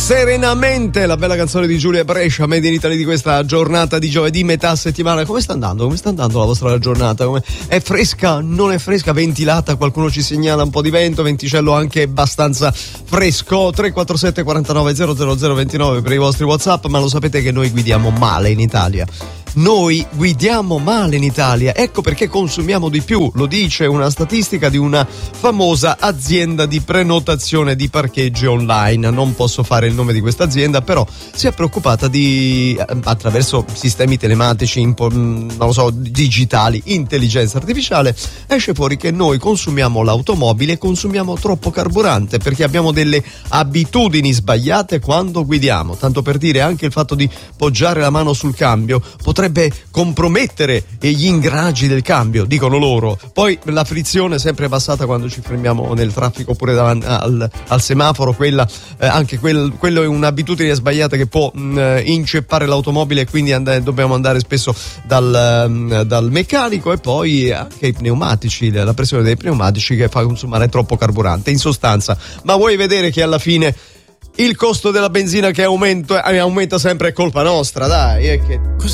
Serenamente, la bella canzone di Giulia Brescia, Made in Italy, di questa giornata di giovedì, metà settimana. Come sta andando? Come sta andando la vostra giornata? È fresca? Non è fresca? Ventilata? Qualcuno ci segnala un po' di vento, venticello anche abbastanza fresco. 347 49 00 29 per i vostri WhatsApp, ma lo sapete che noi guidiamo male in Italia. Noi guidiamo male in Italia, ecco perché consumiamo di più, lo dice una statistica di una famosa azienda di prenotazione di parcheggi online. Non posso fare il nome di questa azienda, però si è preoccupata di, attraverso sistemi telematici, non lo so, digitali, intelligenza artificiale, esce fuori che noi consumiamo l'automobile e consumiamo troppo carburante perché abbiamo delle abitudini sbagliate quando guidiamo. Tanto per dire, anche il fatto di poggiare la mano sul cambio potrebbe compromettere gli ingranaggi del cambio, dicono loro. Poi la frizione sempre passata quando ci fermiamo nel traffico oppure davanti al semaforo, quella anche quello è un'abitudine sbagliata che può inceppare l'automobile, e quindi dobbiamo andare spesso dal meccanico. E poi anche i pneumatici, la pressione dei pneumatici che fa consumare troppo carburante. In sostanza, ma vuoi vedere che alla fine il costo della benzina che aumenta sempre è colpa nostra, dai, è che...